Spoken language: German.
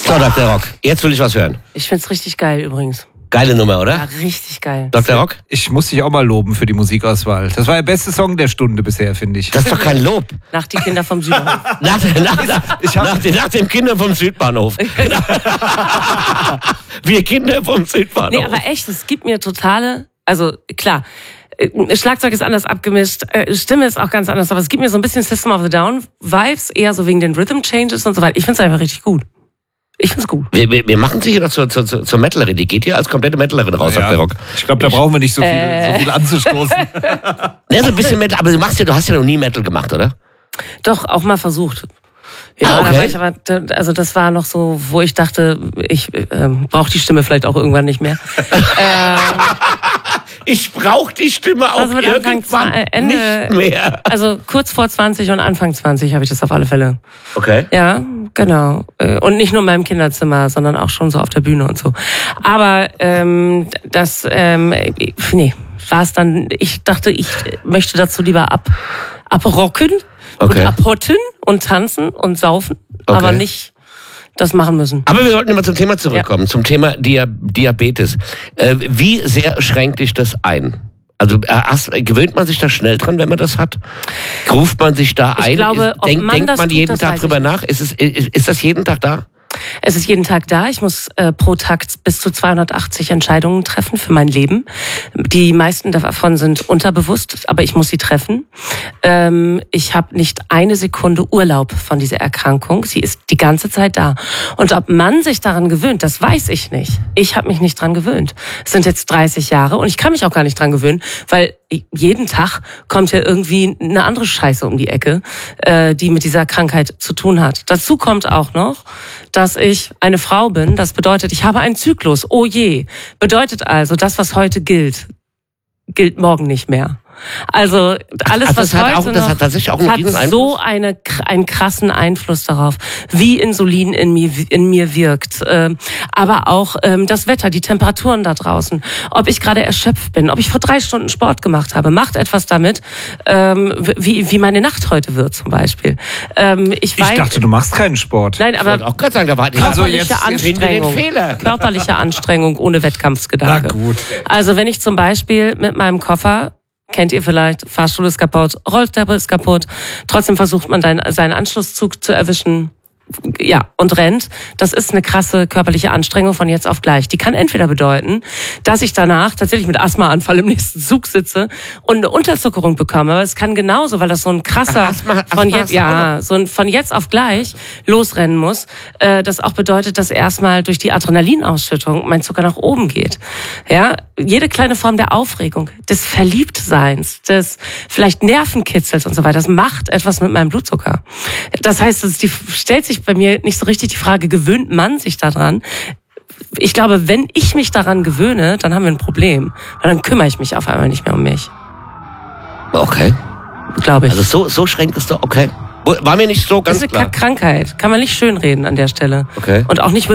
So, Dr. Rock, jetzt will ich was hören. Ich find's richtig geil übrigens. Geile Nummer, oder? Ja, richtig geil. Dr. Rock? Ich muss dich auch mal loben für die Musikauswahl. Das war der beste Song der Stunde bisher, finde ich. Das ist doch kein Lob. Nach die Kinder vom Südbahnhof. Nach dem Kinder vom Südbahnhof. Wir Kinder vom Südbahnhof. Nee, aber echt, es gibt mir totale, also klar, Schlagzeug ist anders abgemischt, Stimme ist auch ganz anders, aber es gibt mir so ein bisschen System of a Down Vibes, eher so wegen den Rhythm Changes und so weiter. Ich find's einfach richtig gut. Ich find's gut. Wir machen sie hier noch zur Metalerin. Die geht hier als komplette Metalerin raus, Ja, Dr. Rock. ich glaube, da brauchen wir nicht so viel anzustoßen. Ja, so ein bisschen Metal, aber du hast ja noch nie Metal gemacht, oder? Doch, auch mal versucht. Ja, okay. da war ich aber, also das war noch so, wo ich dachte, ich brauche die Stimme vielleicht auch irgendwann nicht mehr. Ich brauche die Stimme auch Also mit irgendwann Ende, nicht mehr. Also kurz vor 20 und Anfang 20 habe ich das auf alle Fälle. Okay. Ja, genau. Und nicht nur in meinem Kinderzimmer, sondern auch schon so auf der Bühne und so. Aber nee, war es dann, ich dachte, ich möchte dazu lieber abrocken und abhotten und tanzen und saufen, aber nicht das machen müssen. Aber wir sollten immer zum Thema zurückkommen, zum Thema Diabetes. Wie sehr schränkt dich das ein? Also gewöhnt man sich da schnell dran, wenn man das hat? Ruft man sich da ein? Ich glaube, denkt man jeden Tag drüber nach? Ist das jeden Tag da? Es ist jeden Tag da. Ich muss pro Tag bis zu 280 Entscheidungen treffen für mein Leben. Die meisten davon sind unterbewusst, aber ich muss sie treffen. Ich habe nicht eine Sekunde Urlaub von dieser Erkrankung. Sie ist die ganze Zeit da. Und ob man sich daran gewöhnt, das weiß ich nicht. Ich habe mich nicht dran gewöhnt. Es sind jetzt 30 Jahre und ich kann mich auch gar nicht dran gewöhnen, weil jeden Tag kommt ja irgendwie eine andere Scheiße um die Ecke, die mit dieser Krankheit zu tun hat. Dazu kommt auch noch, dass ich eine Frau bin. Das bedeutet, ich habe einen Zyklus. Oh je. Bedeutet also, das, was heute gilt morgen nicht mehr. Also alles, was heute noch hat so einen krassen Einfluss darauf, wie Insulin in mir wirkt. Aber auch das Wetter, die Temperaturen da draußen, ob ich gerade erschöpft bin, ob ich vor 3 Stunden Sport gemacht habe, macht etwas damit, wie meine Nacht heute wird zum Beispiel. Ich dachte, du machst keinen Sport. Nein, aber ich wollte auch gerade sagen, da war körperliche Anstrengung ohne Wettkampfsgedanke. Na gut. Also wenn ich zum Beispiel mit meinem Koffer, kennt ihr vielleicht, Fahrstuhl ist kaputt, Rolltreppe ist kaputt, trotzdem versucht man seinen Anschlusszug zu erwischen, ja, und rennt. Das ist eine krasse körperliche Anstrengung von jetzt auf gleich. Die kann entweder bedeuten, dass ich danach tatsächlich mit Asthmaanfall im nächsten Zug sitze und eine Unterzuckerung bekomme. Aber es kann genauso, weil das so ein krasser von jetzt auf gleich losrennen muss, das auch bedeutet, dass erstmal durch die Adrenalinausschüttung mein Zucker nach oben geht. Ja, jede kleine Form der Aufregung, des Verliebtseins, des vielleicht Nervenkitzels und so weiter, das macht etwas mit meinem Blutzucker. Das heißt, stellt sich bei mir nicht so richtig die Frage, gewöhnt man sich daran? Ich glaube, wenn ich mich daran gewöhne, dann haben wir ein Problem. Weil dann kümmere ich mich auf einmal nicht mehr um mich. Okay. Glaube ich. Also so schränkt es doch, okay. War mir nicht so ganz klar. Das ist eine Krankheit. Kann man nicht schönreden an der Stelle. Okay. Und auch nicht